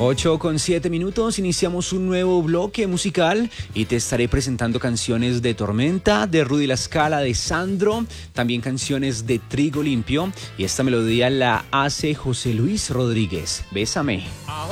8:07, iniciamos un nuevo bloque musical y te estaré presentando canciones de Tormenta, de Rudy La Scala, de Sandro, también canciones de Trigo Limpio, y esta melodía la hace José Luis Rodríguez. Bésame.